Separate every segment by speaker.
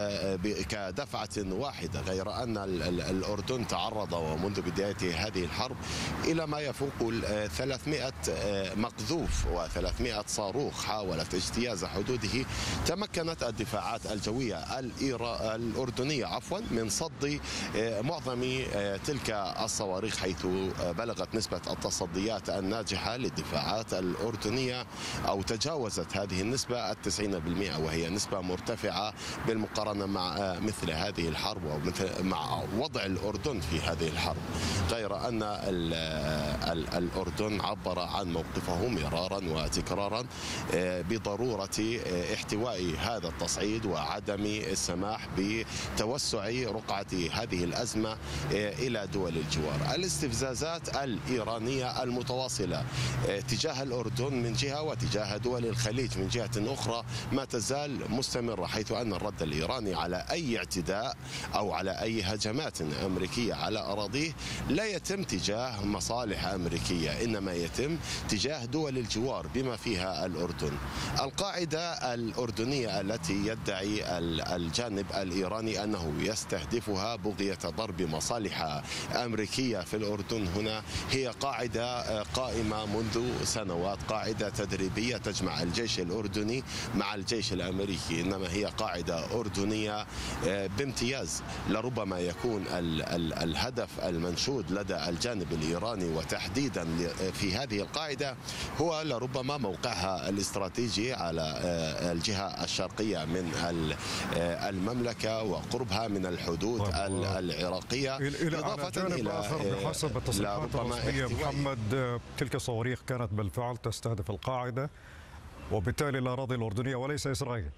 Speaker 1: كدفعة واحدة، غير أن الأردن تعرض ومنذ بداية هذه الحرب إلى ما يفوق 300 مقذوف و300 صاروخ حاولت اجتياز حدوده. تمكنت الدفاعات الجوية الأردنية من صد معظم تلك الصواريخ، حيث بلغت نسبة التصديات الناجحة للدفاعات الأردنية أو تجاوزت هذه النسبة 90%، وهي نسبة مرتفعة بالمقارنة مع مثل هذه الحرب ومع وضع الأردن في هذه الحرب. غير أن الأردن عبر عن موقفه مرارا وتكرارا بضرورة احتواء هذا التصعيد وعدم السماح بتوسع رقعة هذه الأزمة إلى دول الجوار. الاستفزازات الإيرانية المتواصلة تجاه الأردن من جهة وتجاه دول الخليج من جهة أخرى ما تزال مستمرة، حيث أن الرد الإيراني على أي اعتداء أو على أي هجمات أمريكية على أراضيه لا يتم تجاه مصالح أمريكية، إنما يتم تجاه دول الجوار بما فيها الأردن. القاعدة الأردنية التي يدعي الجانب الإيراني أنه يستهدفها بغية ضرب مصالح أمريكية في الأردن هنا هي قاعدة قائمة منذ سنوات، قاعدة تدريبية تجمع الجيش الأردني مع الجيش الأمريكي، إنما هي قاعدة أردنية بامتياز. لربما يكون الهدف المنشود لدى الجانب الإيراني وتحديدا في هذه القاعدة هو لربما موقعها الاستراتيجي على الجهة الشرقية من المملكة وقربها من الحدود العراقية،
Speaker 2: إضافة إلى بحسب التصريحات الرسمية محمد تلك الصواريخ كانت بالفعل تستهدف القاعدة وبالتالي الأراضي الأردنية وليس إسرائيل.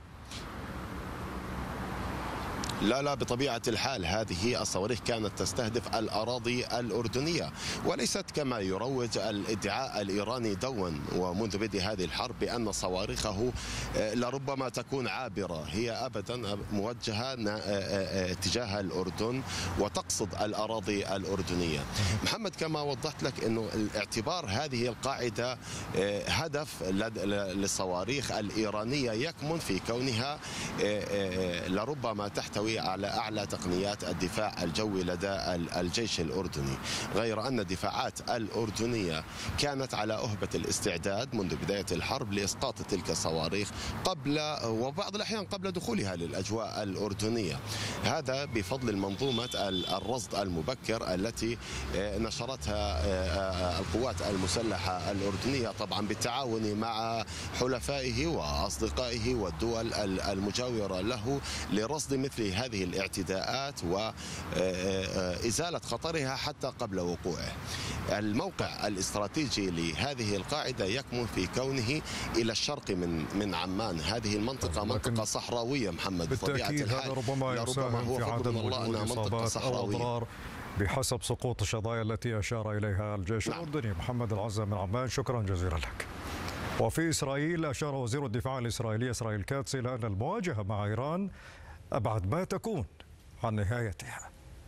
Speaker 1: لا بطبيعة الحال هذه الصواريخ كانت تستهدف الأراضي الأردنية وليست كما يروج الادعاء الإيراني دوا ومنذ بدء هذه الحرب بأن صواريخه لربما تكون عابرة. هي أبدا موجهة تجاه الأردن وتقصد الأراضي الأردنية. محمد، كما وضحت لك أنه الاعتبار هذه القاعدة هدف للصواريخ الإيرانية يكمن في كونها لربما تحتوي على أعلى تقنيات الدفاع الجوي لدى الجيش الأردني، غير أن الدفاعات الأردنية كانت على أهبة الاستعداد منذ بداية الحرب لإسقاط تلك الصواريخ قبل وبعض الأحيان قبل دخولها للأجواء الأردنية. هذا بفضل منظومة الرصد المبكر التي نشرتها القوات المسلحة الأردنية طبعا بالتعاون مع حلفائه وأصدقائه والدول المجاورة له لرصد مثل هذه الاعتداءات وإزالة خطرها حتى قبل وقوعه. الموقع الاستراتيجي لهذه القاعدة يكمن في كونه إلى الشرق من عمان. هذه المنطقة منطقة صحراوية محمد بطبيعة الحال،
Speaker 2: ربما يساهم في عدم وجود إصابات أو أضرار بحسب سقوط الشظايا التي أشار إليها الجيش الأردني. محمد العزة من عمان، شكرا جزيلا لك. وفي إسرائيل أشار وزير الدفاع الإسرائيلي إسرائيل كاتس إلى أن المواجهة مع إيران أبعد ما تكون عن نهايتها.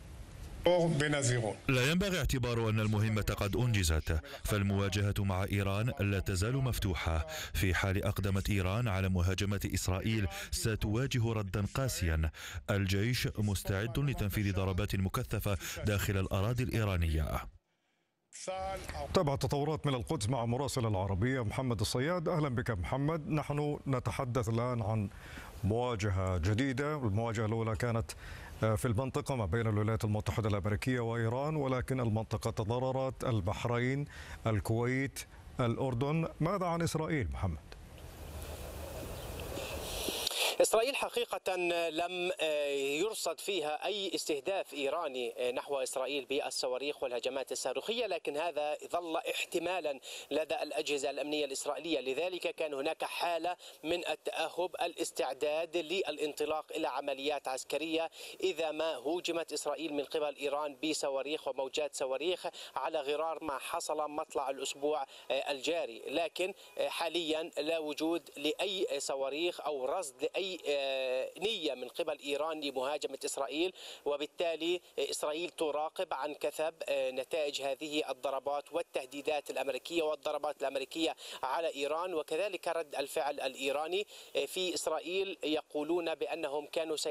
Speaker 3: لا ينبغي اعتبار أن المهمة قد أنجزت، فالمواجهة مع إيران لا تزال مفتوحة. في حال أقدمت إيران على مهاجمة إسرائيل ستواجه ردا قاسيا. الجيش مستعد لتنفيذ ضربات مكثفة داخل الأراضي الإيرانية.
Speaker 2: تابع تطورات من القدس مع مراسل العربية محمد الصياد. أهلا بك محمد. نحن نتحدث الآن عن مواجهة جديدة. المواجهة الأولى كانت في المنطقة ما بين الولايات المتحدة الأمريكية وإيران، ولكن المنطقة تضررت: البحرين، الكويت، الأردن. ماذا عن إسرائيل محمد؟
Speaker 4: إسرائيل حقيقة لم يرصد فيها أي استهداف إيراني نحو إسرائيل بالصواريخ والهجمات الصاروخية، لكن هذا ظل احتمالا لدى الأجهزة الأمنية الإسرائيلية. لذلك كان هناك حالة من التأهب، الاستعداد للانطلاق إلى عمليات عسكرية إذا ما هوجمت إسرائيل من قبل إيران بصواريخ وموجات صواريخ، على غرار ما حصل مطلع الأسبوع الجاري. لكن حاليا لا وجود لأي صواريخ أو رصد لأي نية من قبل إيران لمهاجمة إسرائيل، وبالتالي إسرائيل تراقب عن كثب نتائج هذه الضربات والتهديدات الأمريكية والضربات الأمريكية على إيران، وكذلك رد الفعل الإيراني. في إسرائيل يقولون بأنهم كانوا